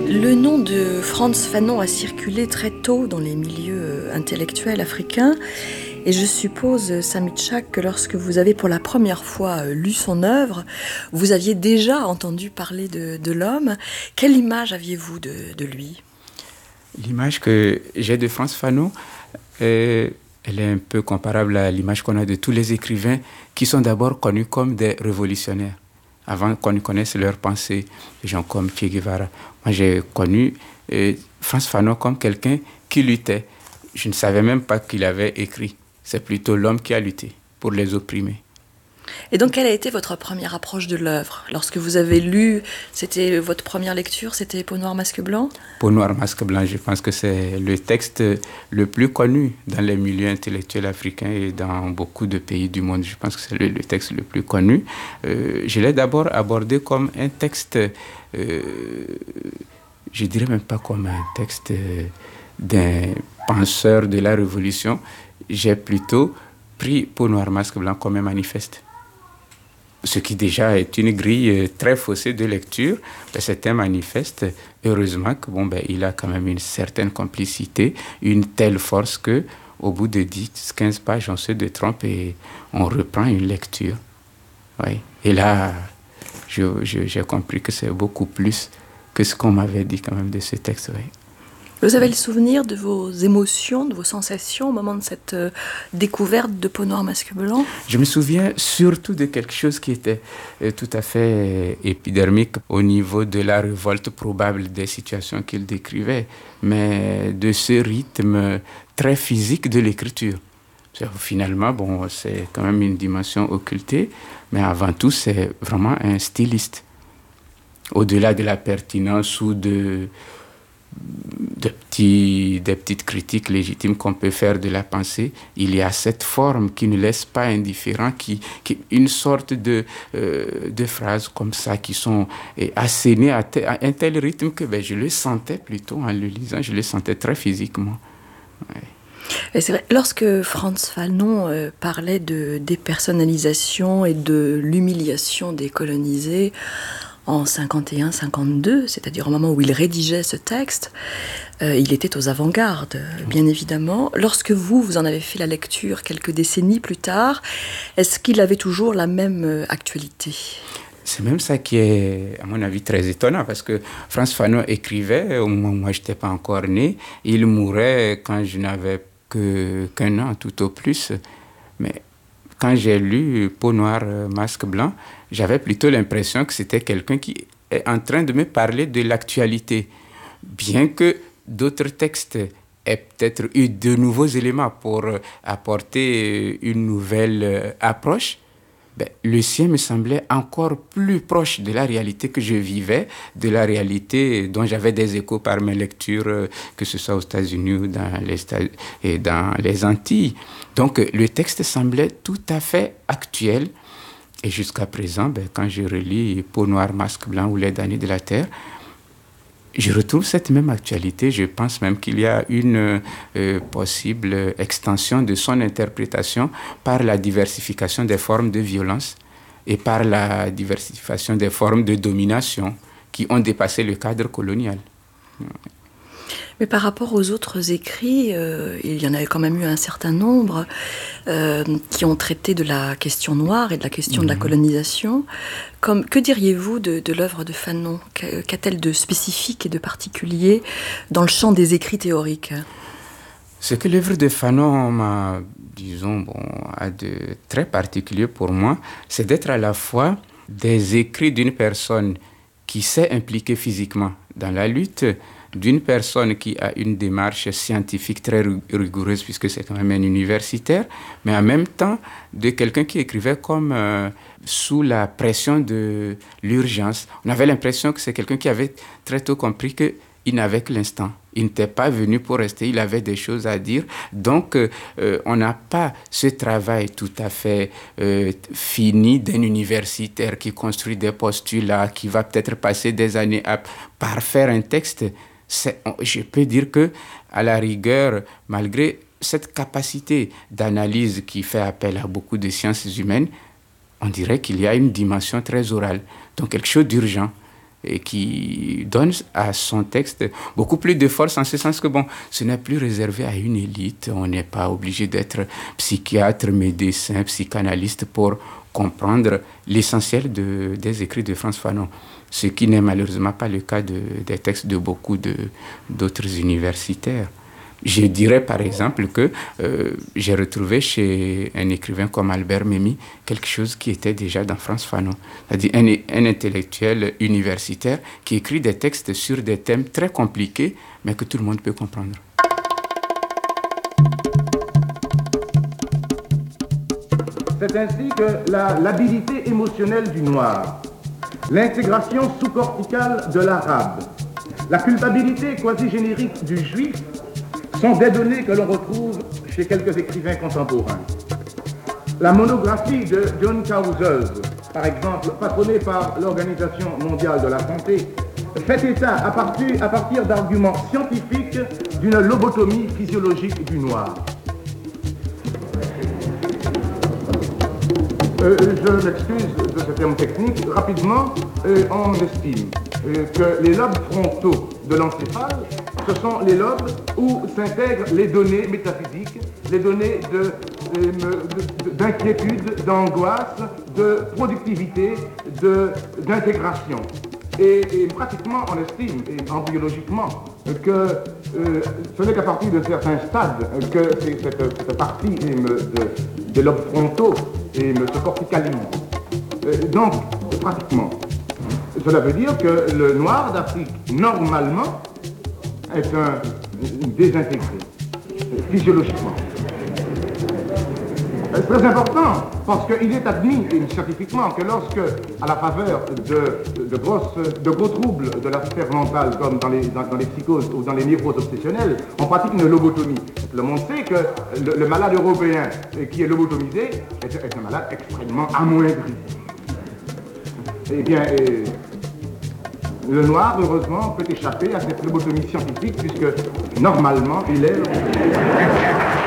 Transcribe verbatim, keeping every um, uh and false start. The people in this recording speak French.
Le nom de Frantz Fanon a circulé très tôt dans les milieux intellectuels africains et je suppose, Samy Tchak, que lorsque vous avez pour la première fois lu son œuvre, vous aviez déjà entendu parler de, de l'homme. Quelle image aviez-vous de, de lui ? L'image que j'ai de Frantz Fanon, euh, elle est un peu comparable à l'image qu'on a de tous les écrivains qui sont d'abord connus comme des révolutionnaires, avant qu'on ne connaisse leurs pensées, des gens comme Che Guevara. Moi, j'ai connu euh, Frantz Fanon comme quelqu'un qui luttait. Je ne savais même pas qu'il avait écrit. C'est plutôt l'homme qui a lutté pour les opprimés. Et donc, quelle a été votre première approche de l'œuvre ? Lorsque vous avez lu, c'était votre première lecture, c'était Peau noire, masque blanc ? Peau noire, masque blanc, je pense que c'est le texte le plus connu dans les milieux intellectuels africains et dans beaucoup de pays du monde. Je pense que c'est le, le texte le plus connu. Euh, je l'ai d'abord abordé comme un texte, euh, je dirais même pas comme un texte euh, d'un penseur de la Révolution. J'ai plutôt pris Peau noire, masque blanc comme un manifeste. Ce qui déjà est une grille très faussée de lecture, ben c'est un manifeste. Heureusement que bon, ben, il a quand même une certaine complicité, une telle force que, au bout de dix, quinze pages, on se détrompe et on reprend une lecture. Oui. Et là, je, je, j'ai compris que c'est beaucoup plus que ce qu'on m'avait dit quand même de ce texte. Oui. Vous avez le souvenir de vos émotions, de vos sensations au moment de cette euh, découverte de Peau noire, masque blanc ? Je me souviens surtout de quelque chose qui était euh, tout à fait euh, épidermique au niveau de la révolte probable des situations qu'il décrivait, mais de ce rythme très physique de l'écriture. Finalement, bon, c'est quand même une dimension occultée, mais avant tout, c'est vraiment un styliste. Au-delà de la pertinence ou de... De petits, des petites critiques légitimes qu'on peut faire de la pensée, il y a cette forme qui ne laisse pas indifférent, qui, qui une sorte de, euh, de phrases comme ça qui sont eh, assénées à, te, à un tel rythme que ben, je le sentais plutôt en le lisant, je le sentais très physiquement. Ouais. Et c'est vrai, lorsque Frantz Fanon euh, parlait de dépersonnalisation et de l'humiliation des colonisés, en cinquante et un cinquante-deux, c'est-à-dire au moment où il rédigeait ce texte, euh, il était aux avant-gardes, bien évidemment. Lorsque vous, vous en avez fait la lecture quelques décennies plus tard, est-ce qu'il avait toujours la même euh, actualité ? C'est même ça qui est, à mon avis, très étonnant, parce que Frantz Fanon écrivait au moment où moi, je n'étais pas encore né. Il mourait quand je n'avais que, qu'un an, tout au plus. Mais quand j'ai lu Peau noire, masque blanc, j'avais plutôt l'impression que c'était quelqu'un qui est en train de me parler de l'actualité. Bien que d'autres textes aient peut-être eu de nouveaux éléments pour apporter une nouvelle approche, ben, le sien me semblait encore plus proche de la réalité que je vivais, de la réalité dont j'avais des échos par mes lectures, que ce soit aux États-Unis ou dans les, et dans les Antilles. Donc, le texte semblait tout à fait actuel. Et jusqu'à présent, ben, quand je relis Peau noire, masque blanc ou Les damnés de la terre, je retrouve cette même actualité. Je pense même qu'il y a une euh, possible extension de son interprétation par la diversification des formes de violence et par la diversification des formes de domination qui ont dépassé le cadre colonial. Mais par rapport aux autres écrits, euh, il y en avait quand même eu un certain nombre euh, qui ont traité de la question noire et de la question mmh. de la colonisation. Comme, que diriez-vous de, de l'œuvre de Fanon ? Qu'a-t-elle de spécifique et de particulier dans le champ des écrits théoriques ? Ce que l'œuvre de Fanon m'a, disons, bon, a de très particulier pour moi, c'est d'être à la fois des écrits d'une personne qui s'est impliquée physiquement dans la lutte, d'une personne qui a une démarche scientifique très rigoureuse, puisque c'est quand même un universitaire, mais en même temps de quelqu'un qui écrivait comme euh, sous la pression de l'urgence. On avait l'impression que c'est quelqu'un qui avait très tôt compris qu'il n'avait que l'instant. Il n'était pas venu pour rester, il avait des choses à dire. Donc, euh, on n'a pas ce travail tout à fait euh, fini d'un universitaire qui construit des postulats, qui va peut-être passer des années à parfaire un texte. C'est, je peux dire que, à la rigueur, malgré cette capacité d'analyse qui fait appel à beaucoup de sciences humaines, on dirait qu'il y a une dimension très orale, donc quelque chose d'urgent. et qui donne à son texte beaucoup plus de force en ce sens que, bon, ce n'est plus réservé à une élite. On n'est pas obligé d'être psychiatre, médecin, psychanalyste pour comprendre l'essentiel de, des écrits de Frantz Fanon. Ce qui n'est malheureusement pas le cas de, des textes de beaucoup de, d'autres universitaires. Je dirais par exemple que euh, j'ai retrouvé chez un écrivain comme Albert Memmi quelque chose qui était déjà dans Frantz Fanon, c'est-à-dire un, un intellectuel universitaire qui écrit des textes sur des thèmes très compliqués, mais que tout le monde peut comprendre. C'est ainsi que la labilité émotionnelle du noir, l'intégration sous-corticale de l'arabe, la culpabilité quasi-générique du juif sont des données que l'on retrouve chez quelques écrivains contemporains. La monographie de John Clausewitz, par exemple, patronnée par l'Organisation mondiale de la santé, fait état à partir, à partir d'arguments scientifiques d'une lobotomie physiologique du noir. Euh, je m'excuse de ce terme technique. Rapidement, euh, on estime euh, que les lobes frontaux de l'encéphale, ce sont les lobes où s'intègrent les données métaphysiques, les données de, de, d'inquiétude, d'angoisse, de productivité, de, d'intégration. Et, et pratiquement, on estime, et embryologiquement, que euh, ce n'est qu'à partir de certains stades que cette, cette partie de, des lobes frontaux et se corticalise. Euh, donc, pratiquement, cela veut dire que le noir d'Afrique, normalement, est un désintégré, physiologiquement. C'est très important, parce qu'il est admis scientifiquement que lorsque, à la faveur de, de, grosses, de gros troubles de la sphère mentale, comme dans les, dans, dans les psychoses ou dans les névroses obsessionnelles, on pratique une lobotomie. Le monde sait que le, le malade européen qui est lobotomisé est, est un malade extrêmement amoindri. Eh bien, et, le noir, heureusement, peut échapper à cette lobotomie scientifique, puisque normalement, il est lobotomisé.